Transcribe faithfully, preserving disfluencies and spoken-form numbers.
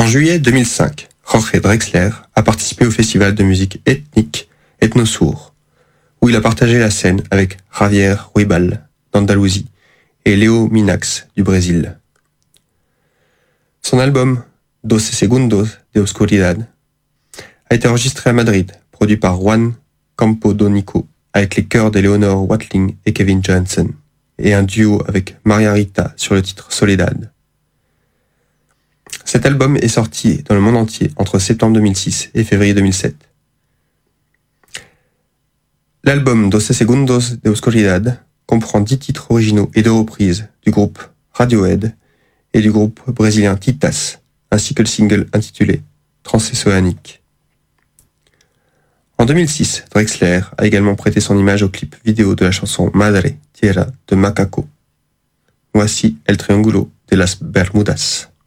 juillet deux mille cinq, Jorge Drexler a participé au festival de musique ethnique Ethnosur, où il a partagé la scène avec Javier Ruibal d'Andalousie et Léo Minax du Brésil. Son album Doce Segundos de Oscuridad a été enregistré à Madrid, produit par Juan Campodónico avec les chœurs d'Eleonor Watling et Kevin Johansen, et un duo avec Maria Rita sur le titre Soledad. Cet album est sorti dans le monde entier entre septembre deux mille six et février deux mille sept. L'album Doce Segundos de Oscuridad comprend dix titres originaux et deux reprises du groupe Radiohead et du groupe brésilien Titas, ainsi que le single intitulé Transocéanique. En deux mille six, Drexler a également prêté son image au clip vidéo de la chanson Madre Tierra de Macaco. Voici El Triángulo de las Bermudas.